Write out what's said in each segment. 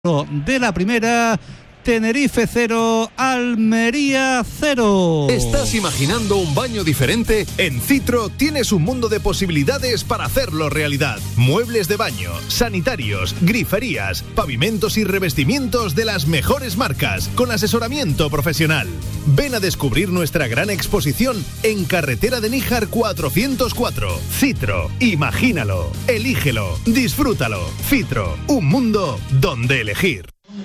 de la primera. Tenerife 0, Almería 0. ¿Estás imaginando un baño diferente? En Citro tienes un mundo de posibilidades para hacerlo realidad. Muebles de baño, sanitarios, griferías, pavimentos y revestimientos de las mejores marcas, con asesoramiento profesional. Ven a descubrir nuestra gran exposición en Carretera de Níjar 404. Citro, imagínalo, elígelo, disfrútalo. Citro, un mundo donde elegir.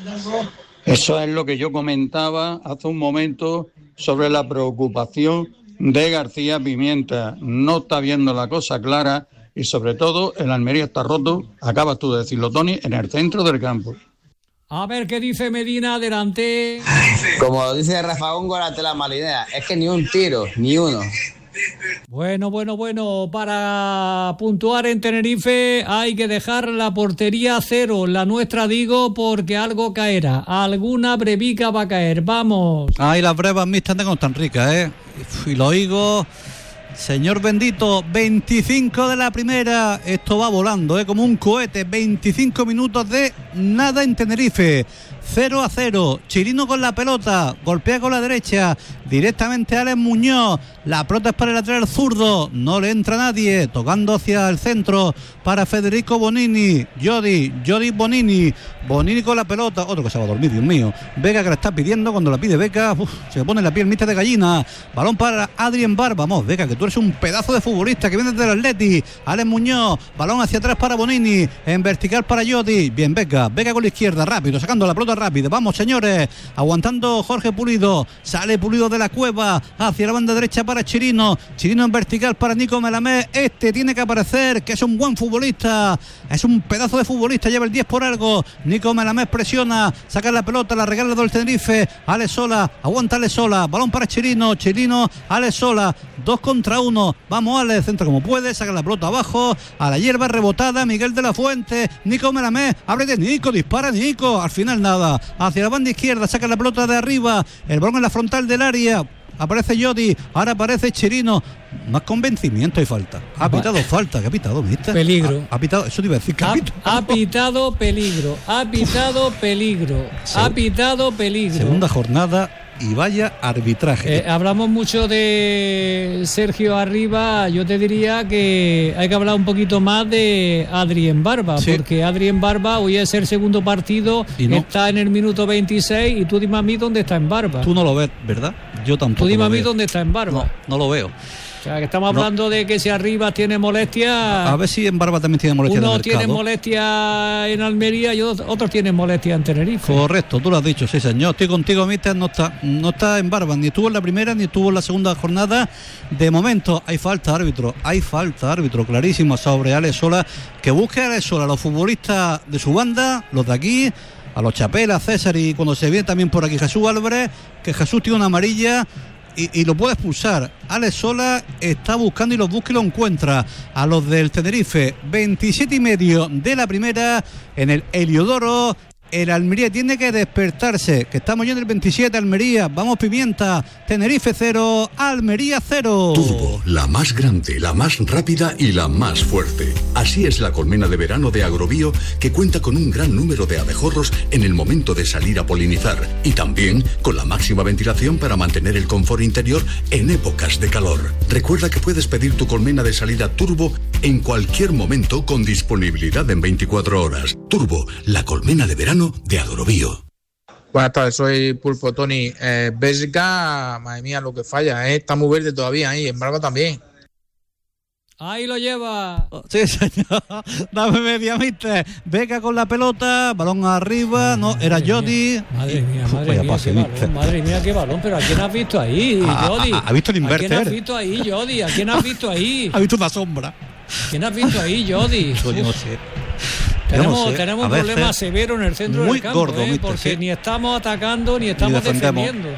Eso es lo que yo comentaba hace un momento sobre la preocupación de García Pimienta. No está viendo la cosa clara y sobre todo el Almería está roto, acabas tú de decirlo, Tony, en el centro del campo. A ver qué dice Medina, adelante. Como dice Rafa Góngora, ante la mala idea, es que ni un tiro, ni uno. Bueno, para puntuar en Tenerife hay que dejar la portería 0, la nuestra digo, porque algo caerá, alguna brevica va a caer, vamos. Ay, las brevas mixtas no están ricas, y lo oigo, señor bendito, 25 de la primera, esto va volando, como un cohete, 25 minutos de nada en Tenerife. 0-0, Chirino con la pelota, golpea con la derecha, directamente a Alex Muñoz, la pelota es para el lateral zurdo, no le entra nadie, tocando hacia el centro para Federico Bonini, Jody Bonini con la pelota, otro que se va a dormir, Dios mío, Vega que la está pidiendo, cuando la pide Vega, se pone la piel mixta de gallina, balón para Adrien Barba, vamos Vega, que tú eres un pedazo de futbolista que vienes del Atleti, Alex Muñoz, balón hacia atrás para Bonini, en vertical para Jody, bien Vega con la izquierda, rápido, sacando la pelota rápido, vamos señores, aguantando Jorge Pulido, sale Pulido de la cueva, hacia la banda derecha para Chirino en vertical para Nico Melamé, tiene que aparecer, que es un buen futbolista, es un pedazo de futbolista, lleva el 10 por algo, Nico Melamé presiona, saca la pelota, la regala del Tenerife, Alex Sola, aguanta Alex Sola, balón para Chirino, Alex Sola, 2 contra 1, vamos Alex, centra como puede, saca la pelota abajo, a la hierba rebotada, Miguel de la Fuente, Nico Melamé, ábrete Nico, dispara Nico, al final nada, hacia la banda izquierda, saca la pelota de arriba, el balón en la frontal del área, aparece Jody, ahora aparece Chirino, más convencimiento y falta. Ha pitado falta, ¿qué ha pitado, viste? Peligro. Ha pitado, eso te iba a decir, que ha pitado peligro. Segunda jornada y vaya arbitraje. Hablamos mucho de Sergio Arriba, yo te diría que hay que hablar un poquito más de Adrien Barba, sí. Porque Adrien Barba hoy es el segundo partido, no. Está en el minuto 26 y tú dime a mí dónde está en Barba. Tú no lo ves, ¿verdad? Yo tampoco. Tú dime a mí dónde está en Barba. No lo veo. O sea, que estamos hablando de que si Arriba tiene molestia. A ver si en Barba también tiene molestia. Uno tiene molestia en Almería y otros tienen molestia en Tenerife. Correcto, tú lo has dicho, sí señor. Estoy contigo, mister, no está en Barba, ni estuvo en la primera ni estuvo en la segunda jornada. De momento hay falta árbitro clarísima sobre Alex Sola, que busque a Alex Sola, los futbolistas de su banda, los de aquí, a los Chapela, César y cuando se viene también por aquí Jesús Álvarez, que Jesús tiene una amarilla. Y lo puede expulsar. Alex Sola está buscando y los busca y lo encuentra a los del Tenerife. 27,5 de la primera en el Heliodoro. El Almería tiene que despertarse, que estamos ya en el 27, Almería, vamos Pimienta, Tenerife 0, Almería 0. Turbo, la más grande, la más rápida y la más fuerte. Así es la colmena de verano de Agrobio, que cuenta con un gran número de abejorros en el momento de salir a polinizar y también con la máxima ventilación para mantener el confort interior en épocas de calor. Recuerda que puedes pedir tu colmena de salida Turbo en cualquier momento con disponibilidad en 24 horas. Turbo, la colmena de verano de Agrobio. Buenas tardes, soy Pulpo Tony. Bélgica, madre mía, lo que falla, está muy verde todavía ahí, en Barba también. Ahí lo lleva. Sí, señor. Dame media, mister. Vega con la pelota, balón arriba, no, era Jody. Madre mía, qué balón, pero ¿a quién has visto ahí, Jody? ¿Ha visto el inverter? ¿A quién has visto ahí, Jody? ¿A quién has visto ahí? Ha visto una sombra. ¿Quién has visto ahí, Jody? Yo no sé. Tenemos un problema severo en el centro del campo, gordo, porque sí. Ni estamos atacando ni estamos defendiendo.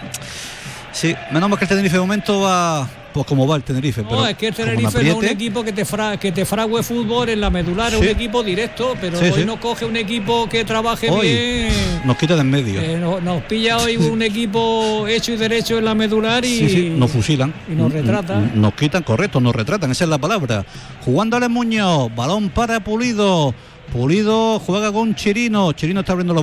Sí, menos mal que el Tenerife de momento va pues como va el Tenerife. No, pero es que el Tenerife no es un equipo que te frague fútbol en la medular, sí. Es un equipo directo, pero sí, hoy nos coge un equipo que trabaje hoy bien. Nos quita de en medio. Nos pilla hoy un equipo hecho y derecho en la medular y sí, nos fusilan. Y nos retratan. Nos quitan, correcto, nos retratan, esa es la palabra. Jugando Alex Muñoz, balón para Pulido. Pulido juega con Chirino. Chirino está abriendo los